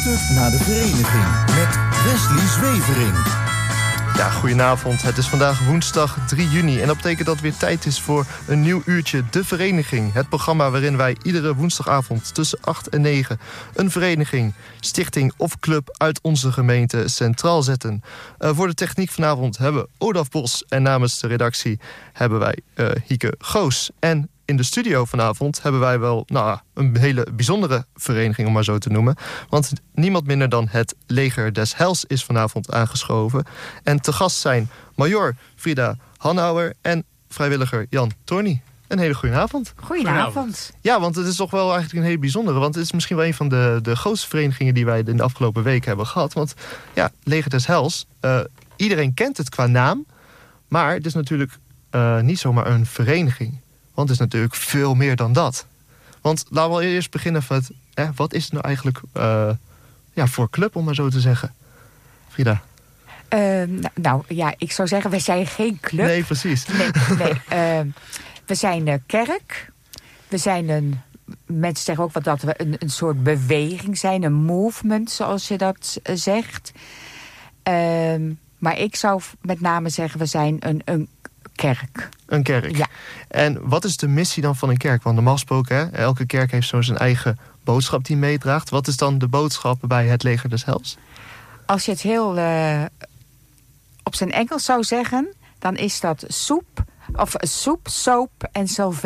luistert naar de vereniging met Wesley Zwevering. Ja, goedenavond. Het is vandaag woensdag 3 juni en dat betekent dat het weer tijd is voor een nieuw uurtje De Vereniging. Het programma waarin wij iedere woensdagavond tussen 8 en 9 een vereniging, stichting of club uit onze gemeente centraal zetten. Voor de techniek vanavond hebben we Olaf Bos en namens de redactie hebben wij Hieke Goos. En in de studio vanavond hebben wij wel een hele bijzondere vereniging, om maar zo te noemen. Want niemand minder dan het Leger des Heils is vanavond aangeschoven. En te gast zijn Major Frida Hanauer en vrijwilliger Jan Torny. Een hele goede avond. Goedenavond. Ja, want het is toch wel eigenlijk een hele bijzondere. Want het is misschien wel een van de grootste verenigingen die wij in de afgelopen week hebben gehad. Want ja, Leger des Heils, iedereen kent het qua naam. Maar het is natuurlijk niet zomaar een vereniging. Want het is natuurlijk veel meer dan dat. Want laten we eerst beginnen met wat is het nou eigenlijk voor club, om maar zo te zeggen. Frida? Ik zou zeggen, we zijn geen club. Nee, precies. We zijn kerk. We zijn mensen zeggen ook dat we een soort beweging zijn. Een movement, zoals je dat zegt. Maar ik zou met name zeggen, we zijn een kerk. Een kerk. Ja. En wat is de missie dan van een kerk? Want normaal gesproken, elke kerk heeft zo zijn eigen boodschap die meedraagt. Wat is dan de boodschap bij het Leger des Heils? Als je het heel op zijn Engels zou zeggen, dan is dat soep, soap en salvation.